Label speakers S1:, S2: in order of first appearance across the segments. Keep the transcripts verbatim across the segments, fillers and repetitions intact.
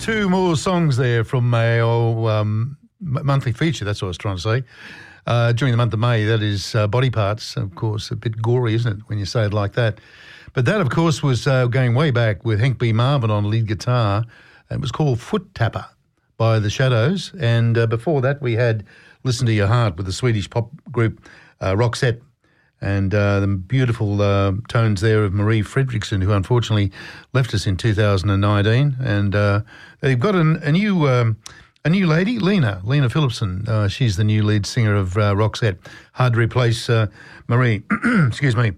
S1: Two more songs there from my old, um, monthly feature, that's what I was trying to say. Uh, during the month of May, that is uh, Body Parts, of course, a bit gory, isn't it, when you say it like that. But that, of course, was uh, going way back with Hank B. Marvin on lead guitar. It was called Foot Tapper by The Shadows. And uh, before that, we had Listen to Your Heart with the Swedish pop group uh, Roxette. And uh, the beautiful uh, tones there of Marie Fredriksson, who unfortunately left us in two thousand nineteen. And uh, they've got an, a new um, a new lady, Lena, Lena Phillipson. Uh, she's the new lead singer of uh, Roxette. Hard to replace uh, Marie. Excuse me.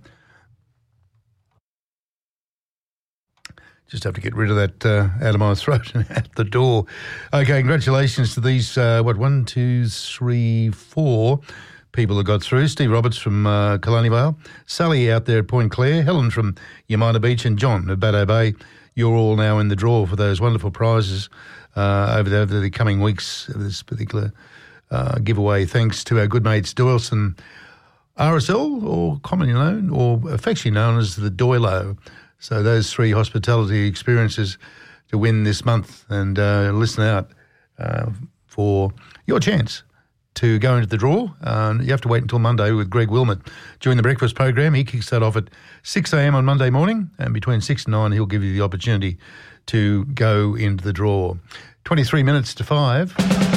S1: Just have to get rid of that uh, out of my throat and at the door. Okay, congratulations to these, uh, what, one, two, three, four people that got through. Steve Roberts from uh, Killarney Vale, Sally out there at Point Clare, Helen from Yamina Beach, and John at Baddo Bay. You're all now in the draw for those wonderful prizes uh, over, the, over the coming weeks of this particular uh, giveaway, thanks to our good mates Doyleson R S L, or commonly known, or affectionately known as the Doilo. So those three hospitality experiences to win this month, and uh, listen out uh, for your chance to go into the draw. Uh, you have to wait until Monday with Greg Wilmot during the breakfast program. He kicks that off at six a.m. on Monday morning, and between six and nine he'll give you the opportunity to go into the draw. twenty-three minutes to five.